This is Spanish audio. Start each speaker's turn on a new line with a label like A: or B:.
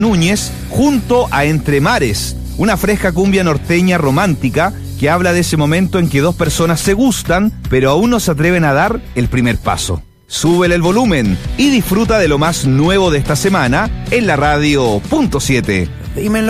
A: Núñez junto a Entre Mares, una fresca cumbia norteña romántica que habla de ese momento en que dos personas se gustan, pero aún no se atreven a dar el primer paso. Súbele el volumen y disfruta de lo más nuevo de esta semana en la radio .7.
B: Dímelo.